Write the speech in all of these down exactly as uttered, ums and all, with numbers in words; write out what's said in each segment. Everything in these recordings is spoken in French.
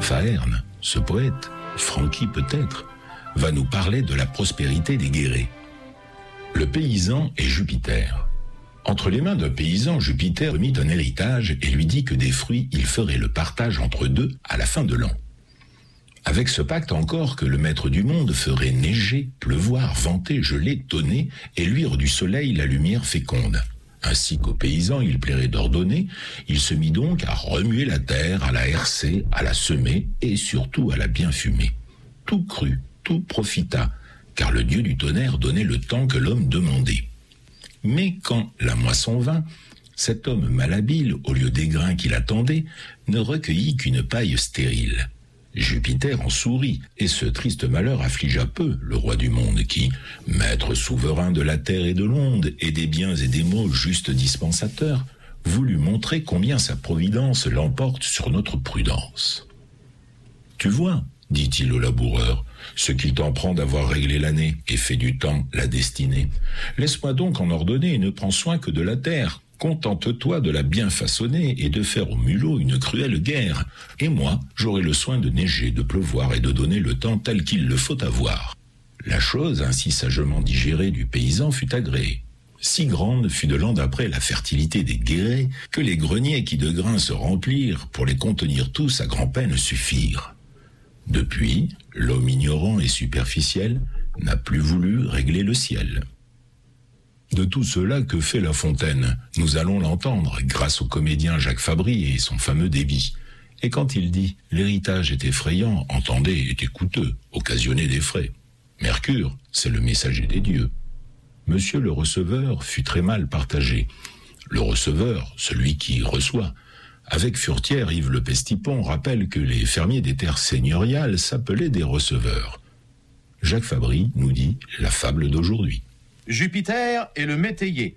Faerne, ce poète, Francky peut-être, va nous parler de la prospérité des guérets. Le paysan et Jupiter. Entre les mains d'un paysan, Jupiter remit un héritage et lui dit que des fruits, il ferait le partage entre deux à la fin de l'an. Avec ce pacte encore que le maître du monde ferait neiger, pleuvoir, venter, geler, tonner et luire du soleil la lumière féconde. Ainsi qu'au paysan il plairait d'ordonner, il se mit donc à remuer la terre, à la herser, à la semer et surtout à la bien fumer. Tout crut, tout profita, car le dieu du tonnerre donnait le temps que l'homme demandait. Mais quand la moisson vint, cet homme malhabile, au lieu des grains qu'il attendait, ne recueillit qu'une paille stérile. Jupiter en sourit, et ce triste malheur affligea peu le roi du monde qui, maître souverain de la terre et de l'onde, et des biens et des maux juste dispensateur, voulut montrer combien sa providence l'emporte sur notre prudence. « Tu vois, dit-il au laboureur, ce qu'il t'en prend d'avoir réglé l'année et fait du temps la destinée. Laisse-moi donc en ordonner et ne prends soin que de la terre. Contente-toi de la bien façonner et de faire au mulot une cruelle guerre. Et moi, j'aurai le soin de neiger, de pleuvoir et de donner le temps tel qu'il le faut avoir. » La chose, ainsi sagement digérée du paysan, fut agréée. Si grande fut de l'an d'après la fertilité des guérets que les greniers qui de grains se remplirent pour les contenir tous à grand-peine suffirent. Depuis, l'homme ignorant et superficiel n'a plus voulu régler le ciel. De tout cela que fait La Fontaine, nous allons l'entendre grâce au comédien Jacques Fabry et son fameux débit. Et quand il dit « l'héritage est effrayant », entendez, était coûteux, occasionnait des frais. Mercure, c'est le messager des dieux. Monsieur le receveur fut très mal partagé. Le receveur, celui qui reçoit. Avec Furetière, Yves Le Pestipon rappelle que les fermiers des terres seigneuriales s'appelaient des receveurs. Jacques Fabry nous dit la fable d'aujourd'hui. Jupiter et le métayer.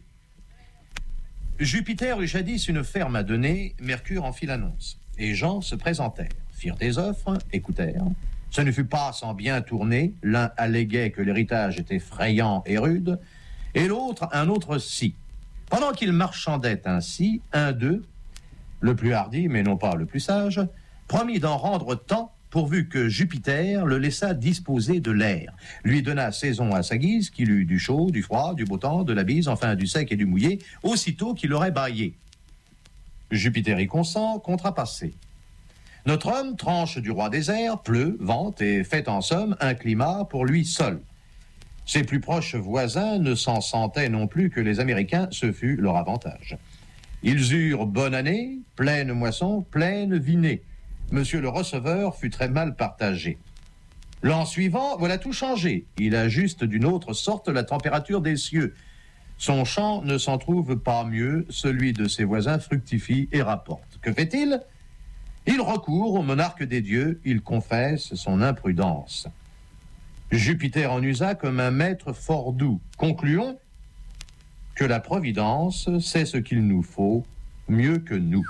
Jupiter eut jadis une ferme à donner, Mercure en fit l'annonce. Et gens se présentèrent, firent des offres, écoutèrent. Ce ne fut pas sans bien tourner, l'un alléguait que l'héritage était effrayant et rude, et l'autre un autre si. Pendant qu'ils marchandaient ainsi, un d'eux, le plus hardi mais non pas le plus sage, promit d'en rendre tant pourvu que Jupiter le laissa disposer de l'air, lui donna saison à sa guise, qu'il eut du chaud, du froid, du beau temps, de la bise, enfin du sec et du mouillé, aussitôt qu'il aurait baillé. Jupiter y consent, contrat passé. Notre homme tranche du roi des airs, pleut, vente et fait en somme un climat pour lui seul. Ses plus proches voisins ne s'en sentaient non plus que les Américains, ce fut leur avantage. Ils eurent bonne année, pleine moisson, pleine vinée. Monsieur le receveur fut très mal partagé. L'an suivant, voilà tout changé. Il ajuste d'une autre sorte la température des cieux. Son champ ne s'en trouve pas mieux, celui de ses voisins fructifie et rapporte. Que fait-il? Il recourt au monarque des dieux, il confesse son imprudence. Jupiter en usa comme un maître fort doux. Concluons que la Providence sait ce qu'il nous faut mieux que nous.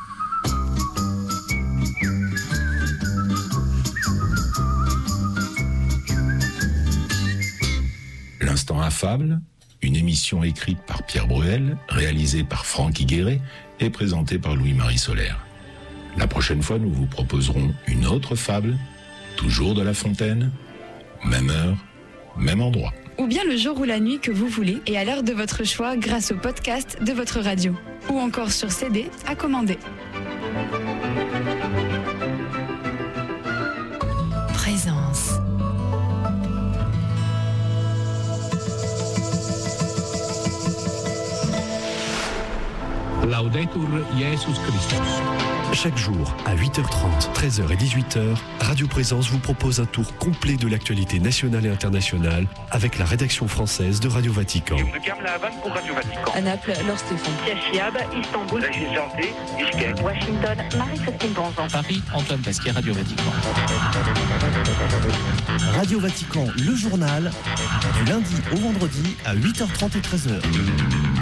L'instant affable, une émission écrite par Pierre Bruel, réalisée par Francky Guéret et présentée par Louis-Marie Solaire. La prochaine fois, nous vous proposerons une autre fable, toujours de La Fontaine, même heure, même endroit. Ou bien le jour ou la nuit que vous voulez et à l'heure de votre choix grâce au podcast de votre radio. Ou encore sur C D à commander. Présence. Laudetur Jesus Christus. Chaque jour, à huit heures trente, treize heures et dix-huit heures, Radio Présence vous propose un tour complet de l'actualité nationale et internationale avec la rédaction française de Radio Vatican. Pour Radio Vatican. À Naples, Laure Stéphane. Chiab, Istanbul, Washington, Marie-Christine Bonzan. Paris, Antoine Pasquier, Radio Vatican. Radio Vatican, le journal, du lundi au vendredi à huit heures trente et treize heures.